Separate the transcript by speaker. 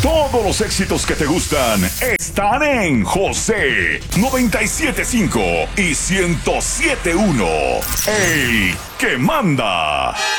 Speaker 1: Todos los éxitos que te gustan están en José 97.5 y 107.1. El que manda.